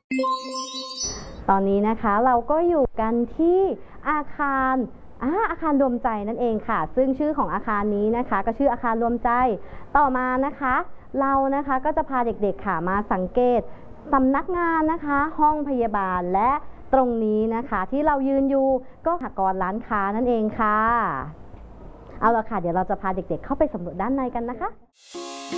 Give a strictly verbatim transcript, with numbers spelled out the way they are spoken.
ตอนนี้นะคะเราก็อยู่กันที่อาคารอาอาคารรวมใจนั่นเองค่ะซึ่งชื่อของอาคารนี้นะคะก็ชื่ออาคารรวมใจต่อมานะคะเรานะคะก็จะพาเด็กๆค่ะมาสังเกตสำนักงานนะคะห้องพยาบาลและตรงนี้นะคะที่เรายืนอยู่ก็สหกรณ์ร้านค้านั่นเองค่ะเอาละค่ะเดี๋ยวเราจะพาเด็กๆเข้าไปสำรวจด้านในกันนะคะ